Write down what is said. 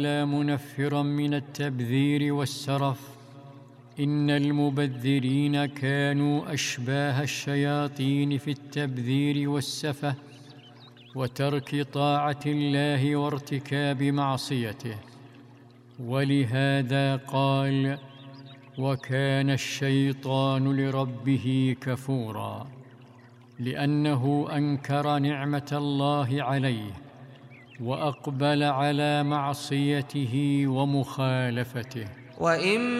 منفرا من التبذير والسرف. إن المبذرين كانوا أشباه الشياطين في التبذير والسفه وترك طاعة الله وارتكاب معصيته. ولهذا قال: وكان الشيطان لربه كفورا، لأنه أنكر نعمة الله عليه وأقبل على معصيته ومخالفته.